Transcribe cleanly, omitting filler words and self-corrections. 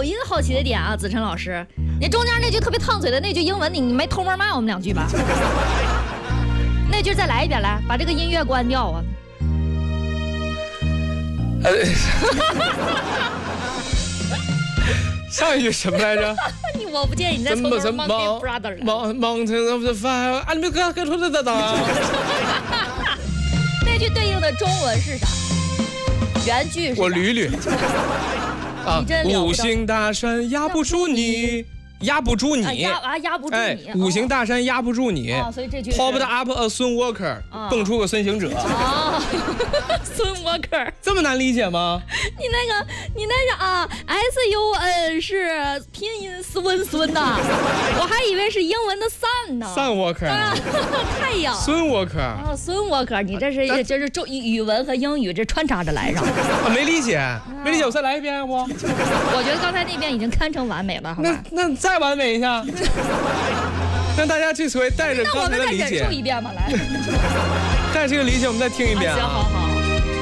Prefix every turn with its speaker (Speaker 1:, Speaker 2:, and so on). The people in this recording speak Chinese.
Speaker 1: 有一个好奇的点啊，子晨老师，你中间那句特别烫嘴的那句英文，你没偷摸骂我们2句吧？那句再来一遍，来，把这个音乐关掉啊！
Speaker 2: 上一句什么来着？
Speaker 1: 我不建议你再从头 Monkey Brother 了。
Speaker 2: Mountain of the Fire， 啊，你们刚说的咋？
Speaker 1: 那句对应的中文是啥？原句是啥？
Speaker 2: 我捋捋。啊，五行大山压不住你。压不住你，
Speaker 1: 压不住你！
Speaker 2: 五行大山压不住你，
Speaker 1: 所以这句
Speaker 2: Popped up a 孙 Walker， 蹦出个孙行者。
Speaker 1: 孙 Walker
Speaker 2: 这么难理解吗？
Speaker 1: 你那个啊 ，SUN 是拼音孙呐，我还以为是英文的 sun 呢。
Speaker 2: Sun Walker，
Speaker 1: 太阳。
Speaker 2: 孙 Walker
Speaker 1: 啊，孙 Walker， 你这是语文和英语这穿插着来着。
Speaker 2: 没理解，我再来一遍不？
Speaker 1: 我觉得刚才那遍已经堪称完美了，好吧？
Speaker 2: 那再完美一下，让大家这回带着刚才的理解，
Speaker 1: 那我们再忍受一遍吧，来，
Speaker 2: 带着这个理解，我们再听一遍啊。
Speaker 1: 行，好。